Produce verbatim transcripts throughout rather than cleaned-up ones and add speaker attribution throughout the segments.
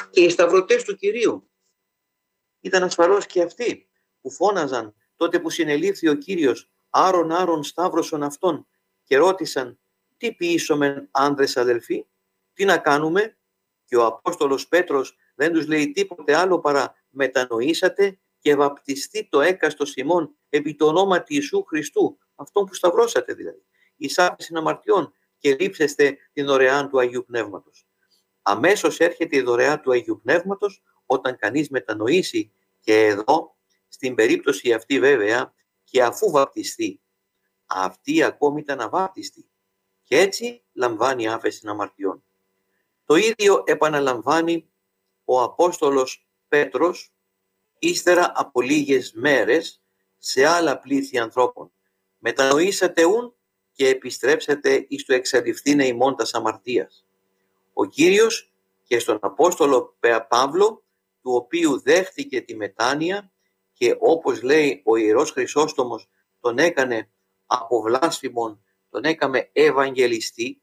Speaker 1: Και οι σταυρωτές του Κυρίου ήταν ασφαλώς και αυτοί που φώναζαν τότε που συνελήφθη ο Κύριος, άρον άρον σταύρωσον αυτόν, και ρώτησαν, τι ποιήσομεν άνδρες αδελφοί, τι να κάνουμε? Και ο Απόστολος Πέτρος δεν τους λέει τίποτε άλλο παρά μετανοήσατε και βαπτιστεί το έκαστος ημών επί το όνομα του Ιησού Χριστού, αυτόν που σταυρώσατε δηλαδή, εις άφεσιν αμαρτιών, και λείψεστε την δωρεάν του Αγίου Πνεύματος. Αμέσως έρχεται η δωρεά του Αγίου Πνεύματος όταν κανείς μετανοήσει, και εδώ στην περίπτωση αυτή βέβαια και αφού βαπτιστεί. Αυτή ακόμη ήταν αβάπτιστη και έτσι λαμβάνει άφεση αμαρτιών. Το ίδιο επαναλαμβάνει ο Απόστολος Πέτρος ύστερα από λίγες μέρες σε άλλα πλήθη ανθρώπων. Μετανοήσατε ούν και επιστρέψατε εις το εξαλειφθήνε ημών τας αμαρτίας. Ο Κύριος και στον Απόστολο Παύλο, του οποίου δέχτηκε τη μετάνοια και όπως λέει ο Ιερός Χρυσόστομος, τον έκανε από βλάσφημον, τον έκαμε Ευαγγελιστή,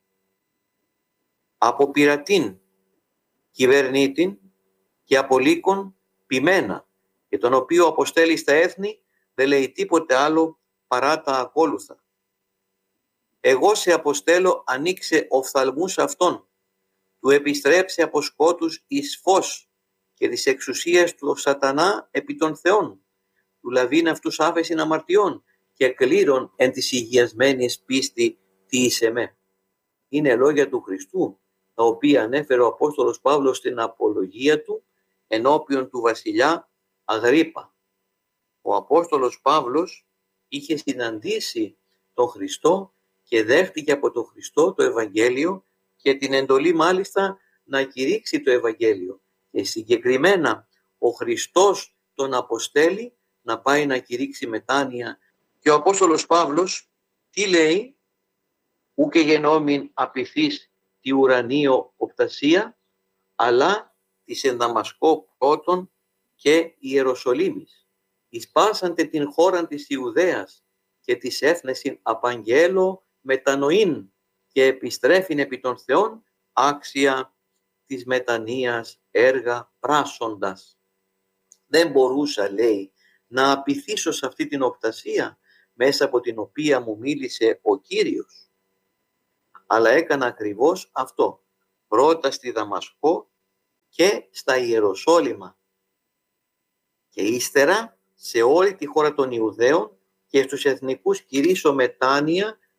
Speaker 1: από πειρατήν κυβερνήτην και από λύκον ποιμένα, και τον οποίο αποστέλει στα έθνη δεν λέει τίποτε άλλο παρά τα ακόλουθα. Εγώ σε αποστέλω, ανοίξε οφθαλμούς αυτών, του επιστρέψε από σκότους εις φως και της εξουσίας του σατανά επί των θεών, του λαβήν αυτούς άφεσιν αμαρτιών και κλήρων εν της υγιασμένης πίστη τι εις εμέ. Είναι λόγια του Χριστού, τα οποία ανέφερε ο Απόστολος Παύλος στην απολογία του ενώπιον του βασιλιά Αγρίππα. Ο Απόστολος Παύλος είχε συναντήσει τον Χριστό και δέχτηκε από τον Χριστό το Ευαγγέλιο και την εντολή μάλιστα να κηρύξει το Ευαγγέλιο. Και συγκεκριμένα ο Χριστός τον αποστέλει να πάει να κηρύξει μετάνοια. Και ο Απόστολος Παύλος τι λέει? Ούκε γενόμην απειθείς τη ουρανίο οπτασία, αλλά της εν Δαμασκό πρώτον και Ιεροσολύμης. Εισπάσαντε την χώραν της Ιουδαίας και της έθνεσιν απαγγέλω μετανοήν και επιστρέφειν επί των Θεών άξια της μετανοίας έργα πράσσοντας. Δεν μπορούσα, λέει, να απειθήσω σε αυτή την οπτασία μέσα από την οποία μου μίλησε ο Κύριος. Αλλά έκανα ακριβώς αυτό. Πρώτα στη Δαμασκό και στα Ιεροσόλυμα και ύστερα σε όλη τη χώρα των Ιουδαίων και στους εθνικούς κηρύσω μετάνοια